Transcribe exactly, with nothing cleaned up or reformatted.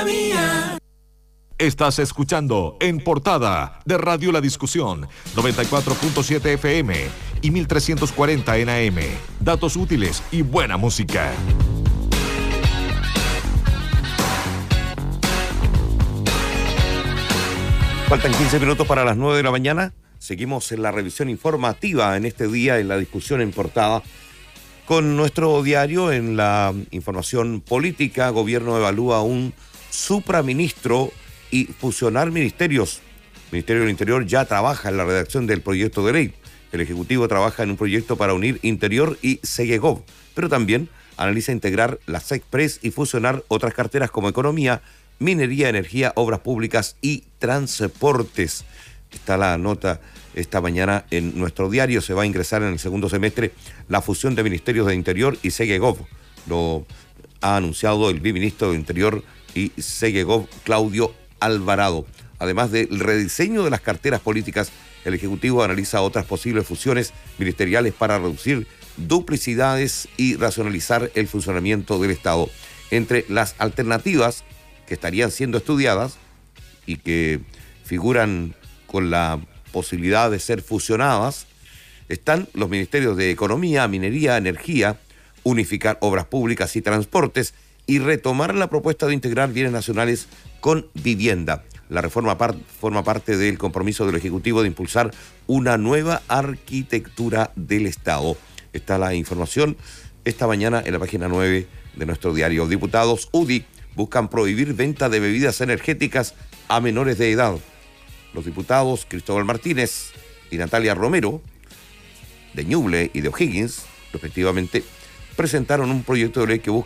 mía. Estás escuchando En Portada de Radio La Discusión, noventa y cuatro punto siete F M y mil trescientos cuarenta en A M. Datos útiles y buena música. Faltan quince minutos para las nueve de la mañana. Seguimos en la revisión informativa en este día, en la discusión en Portada, con nuestro diario. En la información política, gobierno evalúa un supraministro y fusionar ministerios. El Ministerio del Interior ya trabaja en la redacción del proyecto de ley. El Ejecutivo trabaja en un proyecto para unir Interior y Segegov, pero también analiza integrar la SECPRES y fusionar otras carteras como Economía, Minería, Energía, Obras Públicas y Transportes. Está la nota esta mañana en nuestro diario. Se va a ingresar en el segundo semestre la fusión de Ministerios de Interior y Segegov. Lo ha anunciado el viceministro de Interior y Segegov, Claudio Alvarado. Además del rediseño de las carteras políticas, el Ejecutivo analiza otras posibles fusiones ministeriales para reducir duplicidades y racionalizar el funcionamiento del Estado. Entre las alternativas que estarían siendo estudiadas y que figuran con la posibilidad de ser fusionadas están los ministerios de Economía, Minería, Energía, unificar Obras Públicas y Transportes y retomar la propuesta de integrar bienes nacionales con vivienda. La reforma par- forma parte del compromiso del Ejecutivo de impulsar una nueva arquitectura del Estado. Está la información esta mañana en la página nueve de nuestro diario. Diputados U D I buscan prohibir venta de bebidas energéticas a menores de edad. Los diputados Cristóbal Martínez y Natalia Romero, de Ñuble y de O'Higgins, respectivamente, presentaron un proyecto de ley que busca